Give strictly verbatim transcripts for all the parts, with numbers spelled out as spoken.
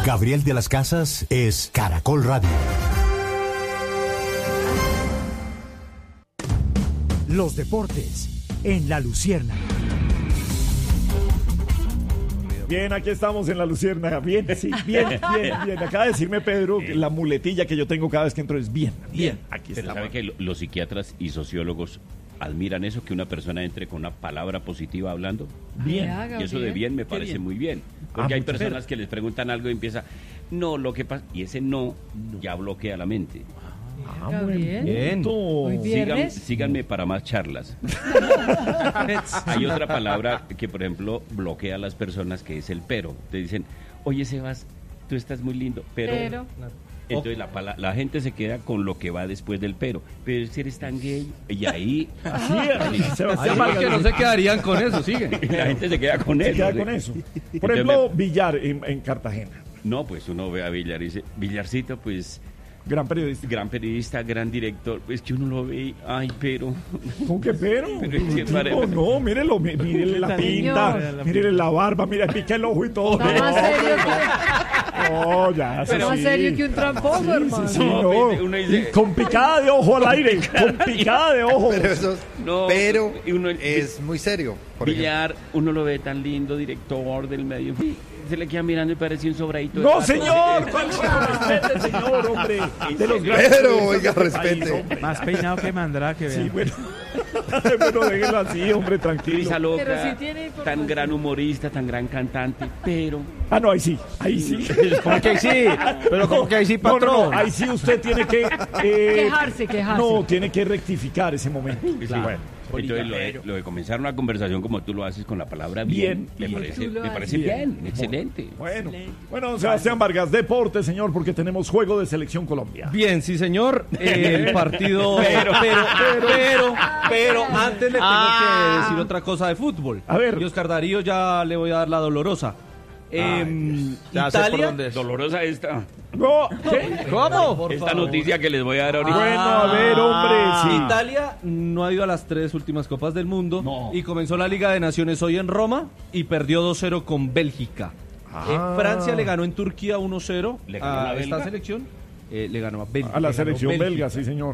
Gabriel de las Casas es Caracol Radio. Los deportes en La Luciérnaga. Bien, aquí estamos en La Luciérnaga. Bien, sí, bien, bien, bien. Acaba de decirme Pedro que la muletilla que yo tengo cada vez que entro es bien, bien. Aquí Pero estamos. sabe que lo- los psiquiatras y sociólogos admiran eso, que una persona entre con una palabra positiva hablando. Bien. Y eso de bien me parece muy bien. Porque Ah, hay muchas personas que les preguntan algo y empieza, no, lo que pasa, y ese no ya bloquea la mente. Ah, Gabriel. buen punto. Hoy Sigan- viernes. síganme para más charlas. Hay otra palabra que, por ejemplo, bloquea a las personas, que es el pero. Te dicen, oye, Sebas, tú estás muy lindo, pero... Pero. Entonces la, pala- la gente se queda con lo que va después del pero. Pero si eres tan gay, y ahí Así es, Sebastián Hay Vargas que no se quedarían con eso, sigue. la gente se queda con se eso. queda ¿sí? con eso. Por Entonces ejemplo, me- Villar en, en Cartagena. No, pues uno ve a Villar y dice, Villarcito, pues, Gran periodista. gran periodista, gran director. Es que uno lo ve y, ay, pero... ¿Con qué pero? Pero es que Tipo, parece- no, mírelo, mí- mírele la pinta, Señor. mírele la barba, mira, pica el ojo y todo. Está más serio que, No, ya, está más sí. serio que un tramposo, hermano. Sí, No, no. pues, uno dice- Y con picada de ojo al aire, con picada de ojo. Pero eso es- No, pero y uno- es muy serio. Por ejemplo. Villar, uno lo ve tan lindo, director del medio, en fin, se le queda mirando y parece un sobradito de No, pato. señor, ¿cuál fue? Respete, señor, hombre. De los grandes Pero, periodistas oiga, de este país, respete. hombre. Más peinado que Mandrake, Sí, vean. bueno. Bueno, déjelo así, hombre, tranquilo. Risa loca, Pero sí tiene información. tan gran humorista, tan gran cantante, pero... Ah, no, ahí sí, ahí sí. ¿Cómo que ahí sí? Pero ¿cómo que ahí sí, No, no, patrón? no, ahí sí usted tiene que... eh, Quejarse, quejarse. No, tiene que rectificar ese momento. Sí. Bueno, Entonces, lo de, lo de comenzar una conversación como tú lo haces con la palabra bien, Bien, me bien. parece, Tú lo me parece haces. bien, excelente. bueno. Bueno, Sebastián Vargas, deporte, señor, porque tenemos juego de Selección Colombia. Bien, sí, señor. El partido. Pero, pero, pero, pero, antes le tengo que decir otra cosa de fútbol. A ver. Y Oscar Darío ya le voy a dar la dolorosa. Em, Ya sé por Italia. dónde es. Dolorosa esta, No, ¿qué? ¿Cómo? Por esta favor. noticia que les voy a dar ahorita. Bueno, a ver, hombre, sí. Italia no ha ido a las tres últimas Copas del Mundo No. y comenzó la Liga de Naciones hoy en Roma y perdió dos cero con Bélgica. Ah. Eh, Francia le ganó en Turquía uno cero ¿Le ganó a la esta belga? selección. Eh, le ganó a Bélgica. A la le ganó selección Bélgica. belga, sí, señor.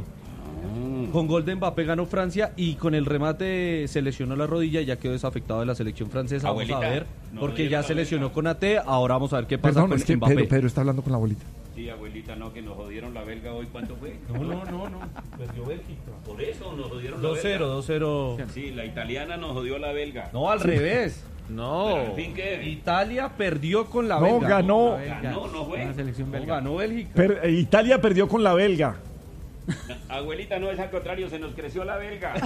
Con gol de Mbappé ganó Francia y con el remate se lesionó la rodilla y ya quedó desafectado de la selección francesa. Abuelita, vamos a ver, no porque jodieron ya la se belga. lesionó con A T. Ahora vamos a ver qué pasa Perdón, con es que Mbappé. Pedro, Pedro está hablando con la abuelita. Sí, abuelita, no, que nos jodieron la belga hoy, ¿cuánto fue? No, no, no, no. Perdió Bélgica. Por eso nos jodieron la dos cero, belga. dos cero. Sí, la italiana nos jodió la belga. No, al revés. No. Pero, en fin, ¿qué? Italia perdió con la No, belga. ganó. Ganó, no fue. No, ganó Bélgica. Per- eh, Italia perdió con la belga. Abuelita, no, es al contrario, se nos creció la belga.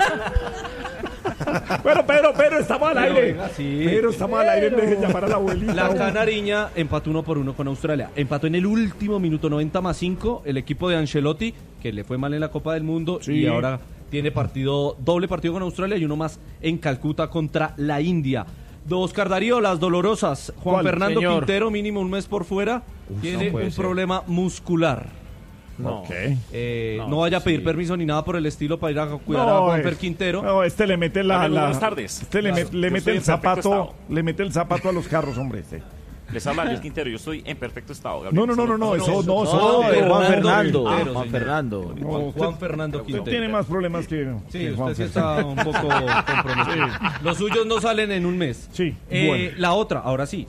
Bueno, Pedro, Pedro, estamos al Pero, aire. venga, sí. Pedro, estamos al aire, deje de llamar a la abuelita. La hombre. Canariña empató uno por uno con Australia. Empató en el último minuto, noventa más cinco, el equipo de Ancelotti, que le fue mal en la Copa del Mundo Sí. y ahora tiene partido, doble partido con Australia y uno más en Calcuta contra la India. De Oscar Darío, las dolorosas. Juan ¿Cuál, Fernando señor? Quintero, mínimo un mes por fuera, tiene no puede un ser. problema muscular. No. Ok. Eh, no, No, vaya a pedir sí. permiso ni nada por el estilo para ir a cuidar a No, Juanfer es- Quintero. No, este le mete la. Amigo, la- buenas tardes. Este le, Claro, met- le yo mete estoy el en perfecto zapato. estado. Le mete el zapato a los carros, hombre. Este. Les habla Luis Quintero, yo estoy en perfecto estado. No, no, no, no, no, eso no, eso no, no. de Juan Fernando. Quintero, Ah, señor. Juan Fernando. No, Juan, usted- Juan Fernando Usted Quintero. tiene más problemas que. Sí, que usted Juanfer. sí está un poco comprometido. Los suyos no salen en un mes. Sí, Eh, bueno. La otra, ahora sí,